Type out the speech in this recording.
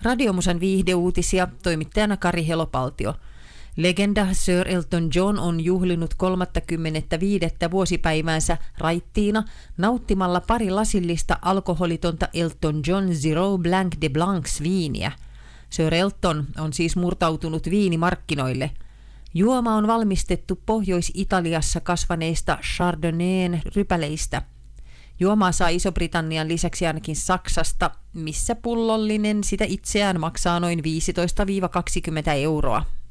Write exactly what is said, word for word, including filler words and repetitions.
Radiomusan viihdeuutisia, toimittajana Kari Helopaltio. Legenda Sir Elton John on juhlinut kolmaskymmenesviides vuosipäiväänsä raittiina nauttimalla pari lasillista alkoholitonta Elton John Zero Blanc de Blancs viiniä. Sir Elton on siis murtautunut viinimarkkinoille. Juoma on valmistettu Pohjois-Italiassa kasvaneista Chardonnayn rypäleistä. Juomaa saa Iso-Britannian lisäksi ainakin Saksasta, missä pullollinen sitä itseään maksaa noin viisitoista kaksikymmentä euroa.